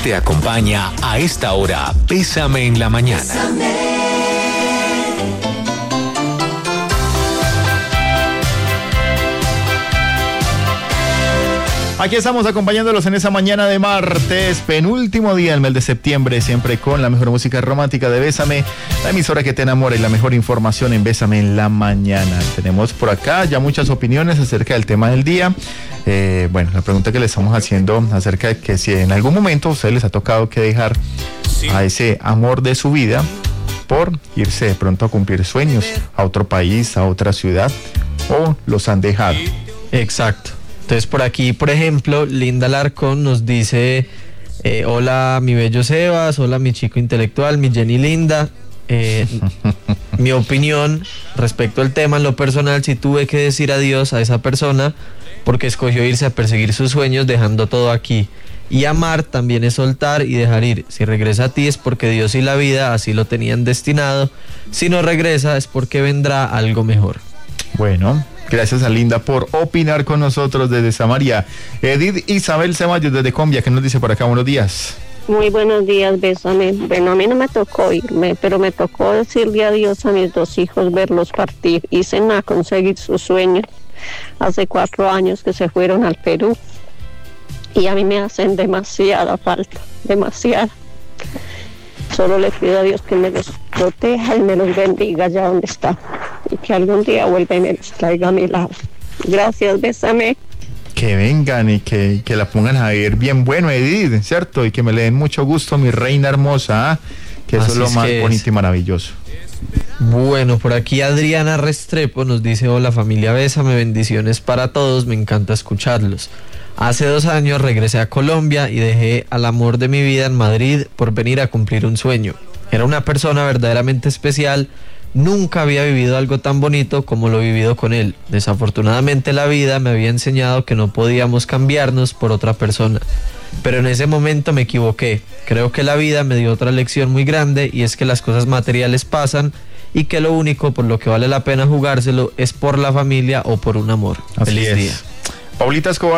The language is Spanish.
Te acompaña a esta hora, Bésame en la mañana. Bésame. Aquí estamos acompañándolos en esa mañana de martes, penúltimo día del mes de septiembre, siempre con la mejor música romántica de Bésame, la emisora que te enamora y la mejor información en Bésame en la mañana. Tenemos por acá ya muchas opiniones acerca del tema del día. Bueno, la pregunta que le estamos haciendo acerca de que si en algún momento a ustedes les ha tocado que dejar a ese amor de su vida por irse de pronto a cumplir sueños a otro país, a otra ciudad, o los han dejado. Exacto. Entonces por aquí, por ejemplo, Linda Larcón nos dice, hola mi bello Sebas, hola mi chico intelectual, mi Jenny Linda. Mi opinión respecto al tema, en lo personal, sí tuve que decir adiós a esa persona porque escogió irse a perseguir sus sueños dejando todo aquí. Y amar también es soltar y dejar ir. Si regresa a ti es porque Dios y la vida así lo tenían destinado. Si no regresa es porque vendrá algo mejor. Bueno, gracias a Linda por opinar con nosotros desde Samaria. Edith Isabel Ceballos desde Combia, ¿qué nos dice por acá? Buenos días. Muy buenos días, Bésame. Bueno, a mí no me tocó irme, pero me tocó decirle adiós a mis 2 hijos, verlos partir. Hice a conseguir sus sueños. Hace 4 años que se fueron al Perú y a mí me hacen demasiada falta, demasiada. Solo le pido a Dios que me los proteja y me los bendiga allá donde está y que algún día vuelva y me los traiga a mi lado. Gracias, Bésame. Que vengan y que la pongan a ver bien bueno, Edith, ¿cierto? Y que me le den mucho gusto, mi reina hermosa, que eso es lo más bonito y maravilloso. Bueno, por aquí Adriana Restrepo nos dice, hola familia Bésame, bendiciones para todos, me encanta escucharlos. Hace 2 años regresé a Colombia y dejé al amor de mi vida en Madrid por venir a cumplir un sueño. Era una persona verdaderamente especial, nunca había vivido algo tan bonito como lo he vivido con él. Desafortunadamente la vida me había enseñado que no podíamos cambiarnos por otra persona. Pero en ese momento me equivoqué. Creo que la vida me dio otra lección muy grande y es que las cosas materiales pasan y que lo único por lo que vale la pena jugárselo es por la familia o por un amor. Así Feliz es. día. Paulita Escobar.